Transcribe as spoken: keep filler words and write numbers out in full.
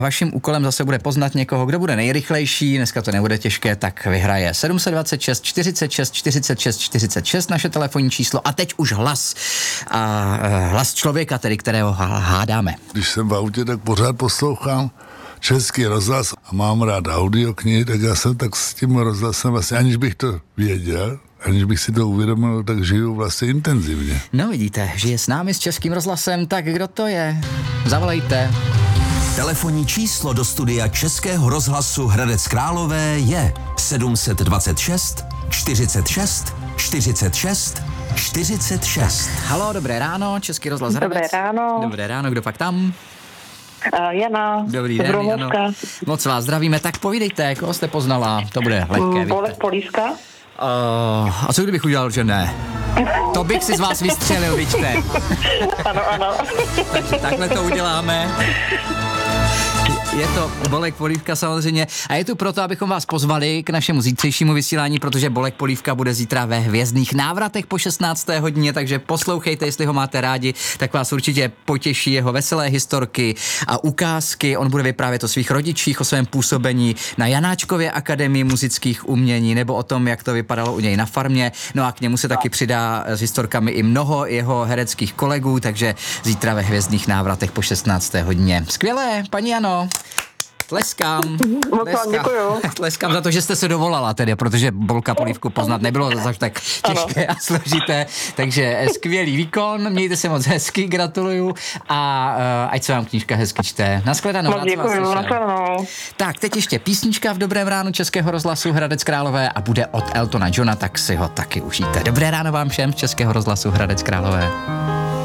Vaším úkolem zase bude poznat někoho, kdo bude nejrychlejší, dneska to nebude těžké, tak vyhraje. sedm set dvacet šest, čtyřicet šest, čtyřicet šest, čtyřicet šest, naše telefonní číslo a teď už hlas. A hlas člověka, tedy kterého hádáme. Když jsem v autě, tak pořád poslouchám Český rozhlas a mám rád audioknihy, tak já jsem tak s tím rozhlasem vlastně, aniž bych to věděl, aniž bych si to uvědomil, tak žiju vlastně intenzivně. No vidíte, žije s námi s Českým rozhlasem, tak kdo to je? Zavolejte. Telefonní číslo do studia Českého rozhlasu Hradec Králové je sedm set dvacet šest, čtyřicet šest, čtyřicet šest, čtyřicet šest. Haló, dobré ráno, Český rozhlas Hradec. Dobré ráno. Dobré ráno, kdo pak tam? Uh, Jana. Dobrý den, Jano. Moc vás zdravíme, tak povídejte, koho jste poznala, to bude lehké. Bolek Polívka. Uh, a co kdybych udělal, že ne? To bych si z vás vystřelil, vidíte. Ano, ano. Takže takhle to uděláme. Je to Bolek Polívka samozřejmě a je tu proto, abychom vás pozvali k našemu zítřejšímu vysílání, protože Bolek Polívka bude zítra ve Hvězdných návratech po šestnácté hodině, takže poslouchejte, jestli ho máte rádi, tak vás určitě potěší jeho veselé historky a ukázky. On bude vyprávět o svých rodičích, o svém působení na Janáčkově akademii muzických umění nebo o tom, jak to vypadalo u něj na farmě. No a k němu se taky přidá s historkami i mnoho jeho hereckých kolegů, takže zítra ve Hvězdných návratech po šestnácté hodině. Skvělé, paní Jano. Tleskám. Tleskám. Děkuju. Tleskám za to, že jste se dovolala tedy, protože Bolka Polívku poznat nebylo zase tak těžké a složité. Takže skvělý výkon, mějte se moc hezky, gratuluju a uh, ať se vám knížka hezky čte. Naschledanou. Moc děkuju, naschledanou. Tak, teď ještě písnička v Dobrém ránu Českého rozhlasu Hradec Králové a bude od Eltona Johna, tak si ho taky užijte. Dobré ráno vám všem z Českého rozhlasu Hradec Králové.